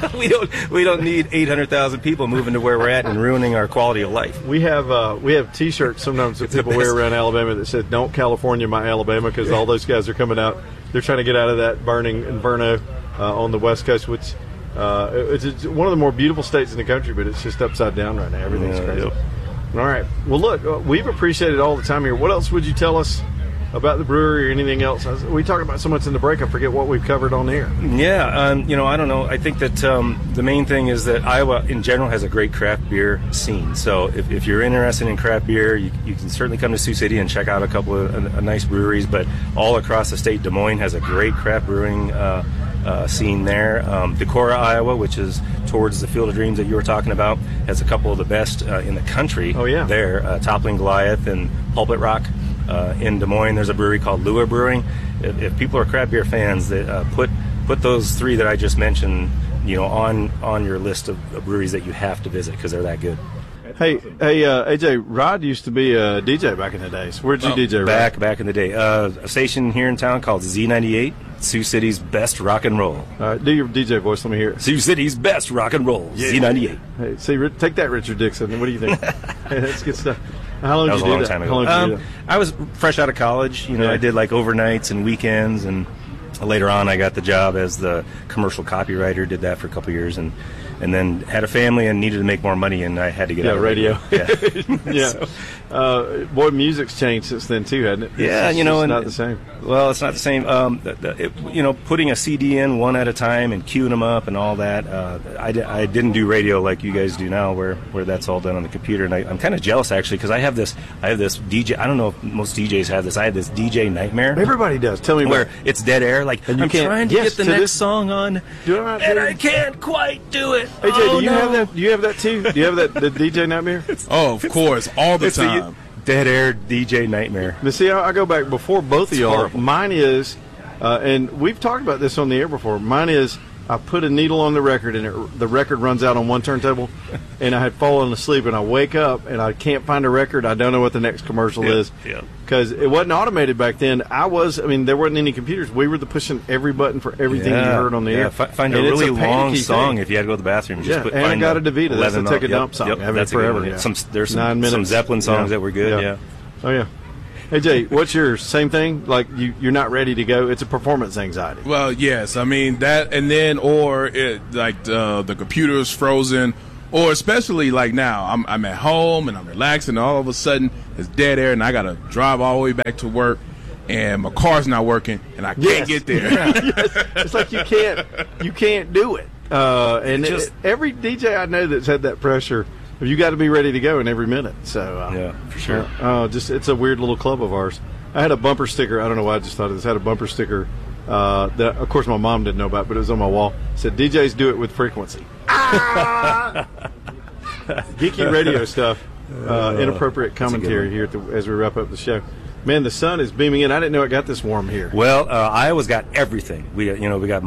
we don't need 800,000 people moving to where we're at and ruining our quality of life. We have T-shirts sometimes that people wear around Alabama that said "Don't California my Alabama" because all those guys are coming out. They're trying to get out of that burning inferno on the West Coast, which. It's one of the more beautiful states in the country, but it's just upside down right now. Everything's crazy. Yep. All right. Well, look, we've appreciated all the time here. What else would you tell us about the brewery or anything else? We talked about so much in the break, I forget what we've covered on here. Yeah, I don't know. I think that the main thing is that Iowa in general has a great craft beer scene. So if you're interested in craft beer, you can certainly come to Sioux City and check out a couple of nice breweries. But all across the state, Des Moines has a great craft brewing scene there. Decorah, Iowa, which is towards the Field of Dreams that you were talking about, has a couple of the best in the country. Oh, yeah. There, Toppling Goliath and Pulpit Rock. In Des Moines, there's a brewery called Lua Brewing. If people are craft beer fans, they, put those three that I just mentioned, on your list of breweries that you have to visit because they're that good. Hey, AJ, Rod used to be a DJ back in the days. Where'd you DJ, Rod? Back in the day. A station here in town called Z98, Sioux City's best rock and roll. All right, do your DJ voice. Let me hear it. Sioux City's best rock and roll, yeah. Z98. Hey, see, take that, Richard Dixon. What do you think? Hey, that's good stuff. How long did you do that? That was a long time ago. How long did you do that? I was fresh out of college. I did like overnights and weekends, and later on I got the job as the commercial copywriter, did that for a couple of years, and then had a family and needed to make more money, and I had to get out of radio. Yeah. Boy, music's changed since then too, hasn't it? It's not the same. Well, it's not the same. Putting a CD in one at a time and queuing them up and all that. I didn't do radio like you guys do now, where that's all done on the computer. And I'm kind of jealous actually because I have this DJ. I don't know if most DJs have this. I had this DJ nightmare. Everybody does. Tell me where it's dead air. Like I'm trying to get the next song on, and I can't quite do it. AJ, do you have that? Do you have that too? Do you have the DJ nightmare? Oh, of course, all the time. Dead air DJ nightmare. But see, I go back before both of y'all. Mine is, and we've talked about this on the air before. Mine is I put a needle on the record, and the record runs out on one turntable, and I had fallen asleep, and I wake up, and I can't find a record. I don't know what the next commercial is. Yeah. Because it wasn't automated back then. There wasn't any computers. We were pushing every button for everything you heard on the air. Find a really long song if you had to go to the bathroom. Just and I got a DeVita. That's a Take a Dump song. Yep, I have that's it forever. A good one. Yeah. There's 9 minutes. some Zeppelin songs that were good, yeah. Oh, yeah. Hey, Jay, what's your same thing? Like, you're not ready to go. It's a performance anxiety. Well, yes. I mean, that, and then, the computer's frozen, or especially like now, I'm at home and I'm relaxing, and all of a sudden it's dead air, and I got to drive all the way back to work, and my car's not working, and I can't get there. Yes. It's like you can't do it. Every DJ I know that's had that pressure, you got to be ready to go in every minute. So yeah, for sure. It's a weird little club of ours. I had a bumper sticker. I don't know why I just thought of this. I had a bumper sticker that, of course, my mom didn't know about, but it was on my wall. It said, DJs do it with frequency. Geeky radio stuff. Inappropriate commentary here as we wrap up the show. Man, the sun is beaming in. I didn't know it got this warm here. Well, Iowa's got everything. We got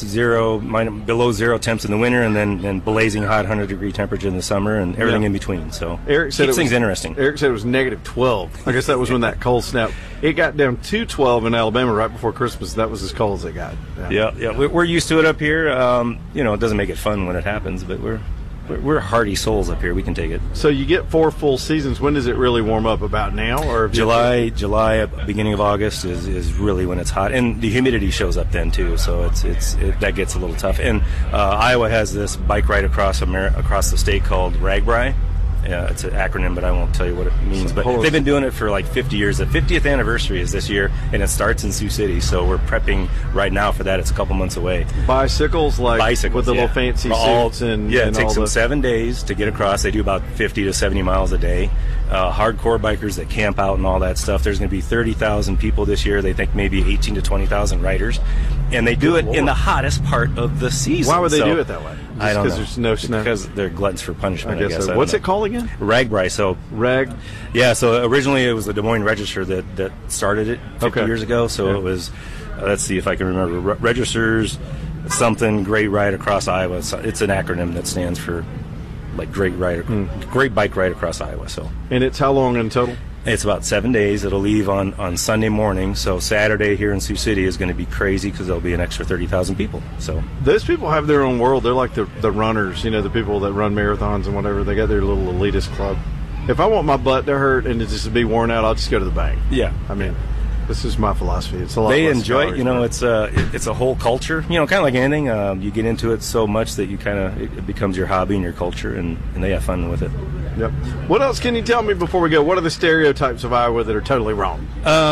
below zero temps in the winter, and then blazing hot 100-degree temperature in the summer, and everything in between. So Eric said keeps things interesting. Eric said it was negative 12. I guess that was when that cold snap. It got down to 12 in Alabama right before Christmas. That was as cold as it got. Yeah. We're used to it up here. It doesn't make it fun when it happens, but we're hardy souls up here. We can take it. So you get 4 full seasons. When does it really warm up? About now, or July, beginning of August is really when it's hot, and the humidity shows up then too. So that gets a little tough. And Iowa has this bike ride across the state called RAGBRAI. It's an acronym, but I won't tell you what it means. But they've been doing it for like 50 years. The 50th anniversary is this year, and it starts in Sioux City. So we're prepping right now for that. It's a couple months away. Bicycles with the little fancy suits and it takes them 7 days to get across. They do about 50 to 70 miles a day. Hardcore bikers that camp out and all that stuff. There's going to be 30,000 people this year. They think maybe 18 to 20,000 riders, and they do it in the hottest part of the season. Why would they do it that way? I don't know. Because there's no snow. Because they're gluttons for punishment. I guess. So. What's it called again? RAGBRAI. So Yeah. So originally it was the Des Moines Register that started it 50 years ago. So it was. Let's see if I can remember. Registers something Great Ride Across Iowa. It's an acronym that stands for like Great Bike Ride Across Iowa. So. And it's how long in total? It's about 7 days. It'll leave on Sunday morning. So Saturday here in Sioux City is going to be crazy because there'll be an extra 30,000 people. So those people have their own world. They're like the runners, the people that run marathons and whatever. They got their little elitist club. If I want my butt to hurt and to just be worn out, I'll just go to the bank. Yeah. I mean, this is my philosophy. It's a lot. They less enjoy it. calories, It's a whole culture. Kind of like anything. You get into it so much that it becomes your hobby and your culture, and they have fun with it. Yep. What else can you tell me before we go? What are the stereotypes of Iowa that are totally wrong?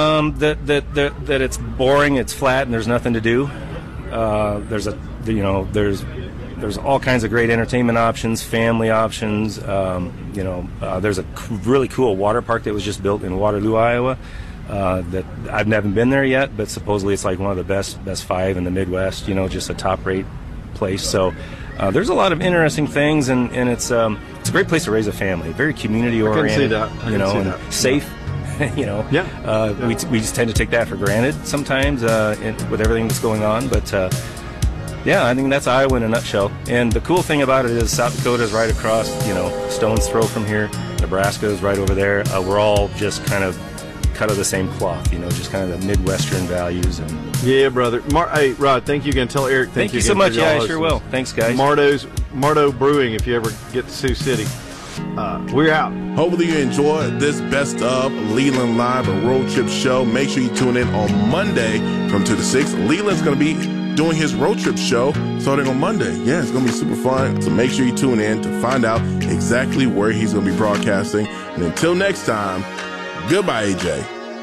That it's boring, it's flat, and there's nothing to do. There's all kinds of great entertainment options, family options. There's a really cool water park that was just built in Waterloo, Iowa. That I've never been there yet, but supposedly it's like one of the best 5 in the Midwest. Just a top-rate place. So there's a lot of interesting things, and it's a great place to raise a family. Very community-oriented. I can see that. Safe. We just tend to take that for granted sometimes with everything that's going on, but. I think that's Iowa in a nutshell. And the cool thing about it is South Dakota is right across, stone's throw from here. Nebraska is right over there. We're all just kind of cut of the same cloth, just kind of the Midwestern values. Yeah, brother. Hey, Rod, thank you again. Tell Eric thank you so much. Yeah, I sure will. Thanks, guys. Mardo Brewing, if you ever get to Sioux City. We're out. Hopefully you enjoyed this Best of Leland Live, a road trip show. Make sure you tune in on Monday from 2 to 6. Leland's going to be doing his road trip show starting on Monday. Yeah, it's going to be super fun. So make sure you tune in to find out exactly where he's going to be broadcasting. And until next time, goodbye, AJ.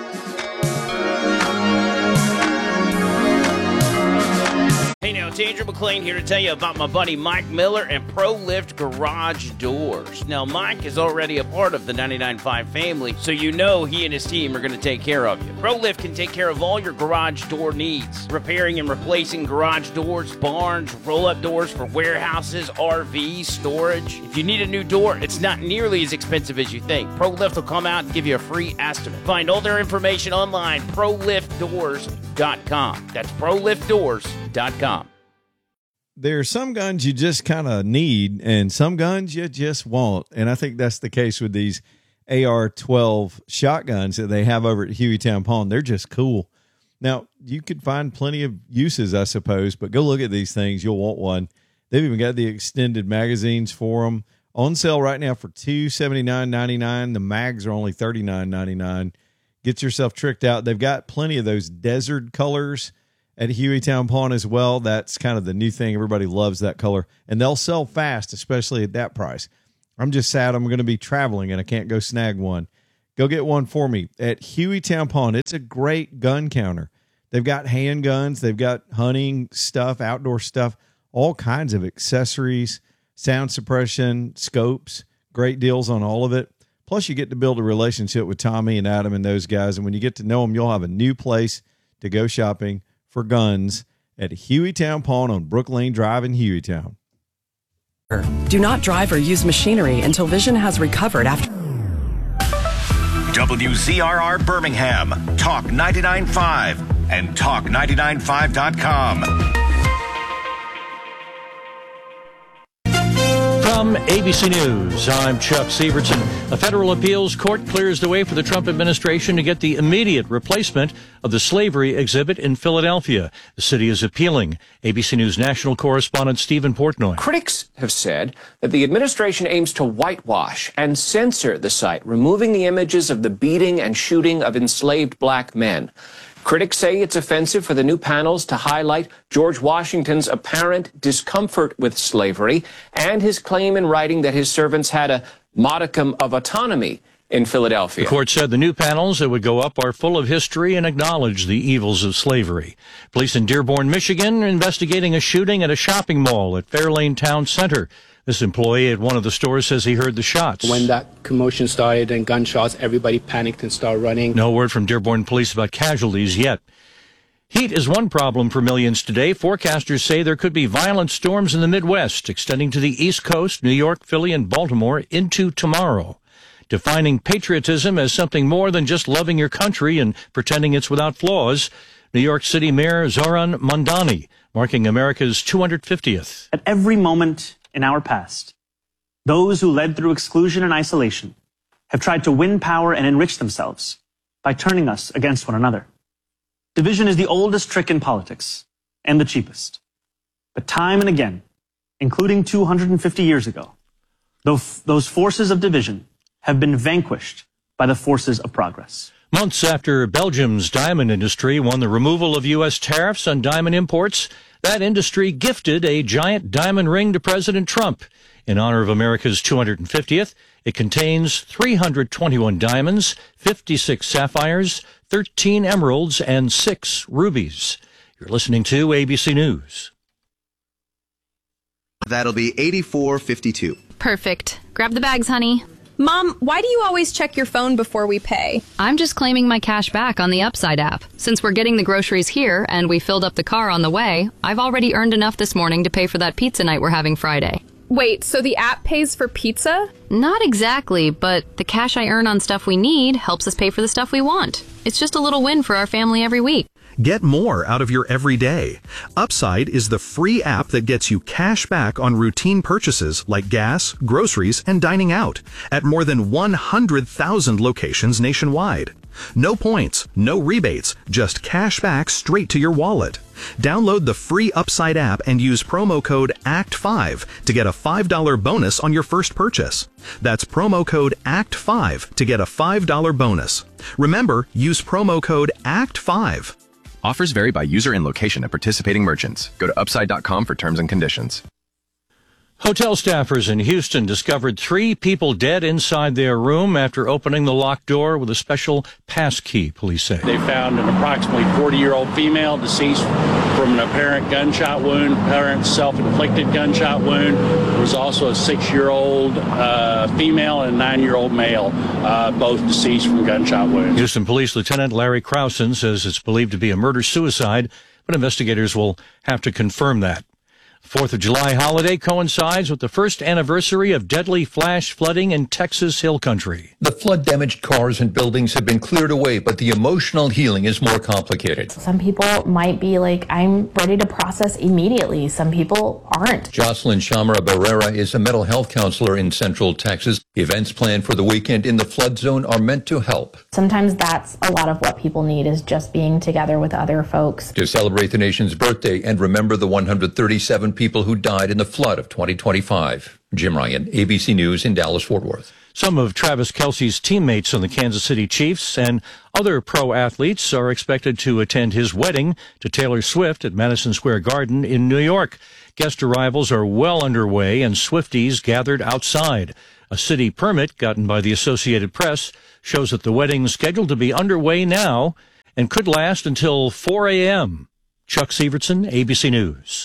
Hey now, it's Andrew McLean here to tell you about my buddy Mike Miller and ProLift Garage Doors. Now, Mike is already a part of the 99.5 family, so he and his team are going to take care of you. ProLift can take care of all your garage door needs. Repairing and replacing garage doors, barns, roll-up doors for warehouses, RVs, storage. If you need a new door, it's not nearly as expensive as you think. ProLift will come out and give you a free estimate. Find all their information online, ProLiftDoors.com. That's ProLiftDoors.com. there are some guns you just kind of need and some guns you just want. And I think that's the case with these AR-12 shotguns that they have over at Hueytown Pawn. They're just cool. Now, you could find plenty of uses, I suppose, but go look at these things. You'll want one. They've even got the extended magazines for them. On sale right now for $279.99. The mags are only $39.99. Get yourself tricked out. They've got plenty of those desert colors at Hueytown Pawn as well. That's kind of the new thing. Everybody loves that color. And they'll sell fast, especially at that price. I'm just sad I'm going to be traveling and I can't go snag one. Go get one for me at Hueytown Pawn. It's a great gun counter. They've got handguns. They've got hunting stuff, outdoor stuff, all kinds of accessories, sound suppression, scopes, great deals on all of it. Plus, you get to build a relationship with Tommy and Adam and those guys. And when you get to know them, you'll have a new place to go shopping for guns at Hueytown Pawn on Brook Lane Drive in Hueytown. Do not drive or use machinery until vision has recovered after. WZRR Birmingham, Talk 99.5 and Talk995.com. From ABC News, I'm Chuck Severson. A federal appeals court clears the way for the Trump administration to get the immediate replacement of the slavery exhibit in Philadelphia. The city is appealing. ABC News national correspondent Stephen Portnoy. Critics have said that the administration aims to whitewash and censor the site, removing the images of the beating and shooting of enslaved black men. Critics say it's offensive for the new panels to highlight George Washington's apparent discomfort with slavery and his claim in writing that his servants had a modicum of autonomy in Philadelphia. The court said the new panels that would go up are full of history and acknowledge the evils of slavery. Police in Dearborn, Michigan are investigating a shooting at a shopping mall at Fairlane Town Center. This employee at one of the stores says he heard the shots. When that commotion started and gunshots, everybody panicked and started running. No word from Dearborn police about casualties yet. Heat is one problem for millions today. Forecasters say there could be violent storms in the Midwest, extending to the East Coast, New York, Philly, and Baltimore into tomorrow. Defining patriotism as something more than just loving your country and pretending it's without flaws, New York City Mayor Zohran Mamdani, marking America's 250th. At every moment in our past, those who led through exclusion and isolation have tried to win power and enrich themselves by turning us against one another. Division is the oldest trick in politics and the cheapest. But time and again, including 250 years ago, those forces of division have been vanquished by the forces of progress. Months after Belgium's diamond industry won the removal of U.S. tariffs on diamond imports, that industry gifted a giant diamond ring to President Trump. In honor of America's 250th, it contains 321 diamonds, 56 sapphires, 13 emeralds, and 6 rubies. You're listening to ABC News. That'll be $84.52. Perfect. Grab the bags, honey. Mom, why do you always check your phone before we pay? I'm just claiming my cash back on the Upside app. Since we're getting the groceries here and we filled up the car on the way, I've already earned enough this morning to pay for that pizza night we're having Friday. Wait, so the app pays for pizza? Not exactly, but the cash I earn on stuff we need helps us pay for the stuff we want. It's just a little win for our family every week. Get more out of your everyday. Upside is the free app that gets you cash back on routine purchases like gas, groceries, and dining out at more than 100,000 locations nationwide. No points, no rebates, just cash back straight to your wallet. Download the free Upside app and use promo code ACT5 to get a $5 bonus on your first purchase. That's promo code ACT5 to get a $5 bonus. Remember, use promo code ACT5. Offers vary by user and location at participating merchants. Go to upside.com for terms and conditions. Hotel staffers in Houston discovered 3 people dead inside their room after opening the locked door with a special pass key, police say. They found an approximately 40-year-old female deceased from an apparent gunshot wound, apparent self-inflicted gunshot wound. There was also a 6-year-old female and a 9-year-old male, both deceased from gunshot wounds. Houston Police Lieutenant Larry Crowson says it's believed to be a murder-suicide, but investigators will have to confirm that. 4th of July holiday coincides with the first anniversary of deadly flash flooding in Texas Hill Country. The flood-damaged cars and buildings have been cleared away, but the emotional healing is more complicated. Some people might be like, I'm ready to process process immediately. Some people aren't. Jocelyn Chamara Barrera is a mental health counselor in Central Texas. Events planned for the weekend in the flood zone are meant to help. Sometimes that's a lot of what people need, is just being together with other folks. To celebrate the nation's birthday and remember the 137 people who died in the flood of 2025. Jim Ryan, ABC News in Dallas-Fort Worth. Some of Travis Kelce's teammates on the Kansas City Chiefs and other pro athletes are expected to attend his wedding to Taylor Swift at Madison Square Garden in New York. Guest arrivals are well underway and Swifties gathered outside. A city permit gotten by the Associated Press shows that the wedding's scheduled to be underway now and could last until 4 a.m. Chuck Sievertson, ABC News.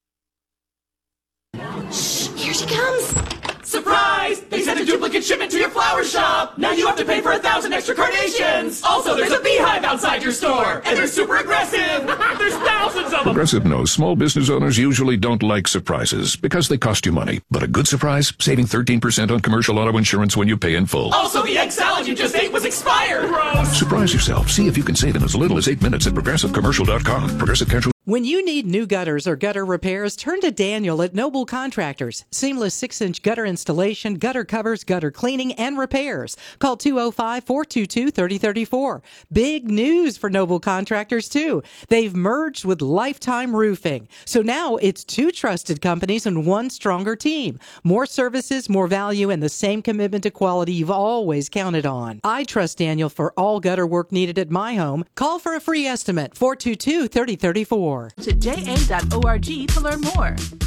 Here she comes! Surprise! They sent a duplicate shipment to your flower shop! Now you have to pay for 1,000 extra carnations! Also, there's a beehive outside your store! And they're super aggressive! There's thousands of them! Progressive knows small business owners usually don't like surprises because they cost you money. But a good surprise? Saving 13% on commercial auto insurance when you pay in full. Also, the egg salad you just ate was expired! Gross! Surprise yourself. See if you can save in as little as 8 minutes at ProgressiveCommercial.com. Progressive Casualty. When you need new gutters or gutter repairs, turn to Daniel at Noble Contractors. Seamless 6-inch gutter installation, gutter covers, gutter cleaning, and repairs. Call 205-422-3034. Big news for Noble Contractors, too. They've merged with Lifetime Roofing. So now it's 2 trusted companies and 1 stronger team. More services, more value, and the same commitment to quality you've always counted on. I trust Daniel for all gutter work needed at my home. Call for a free estimate, 422-3034. To ja.org to learn more.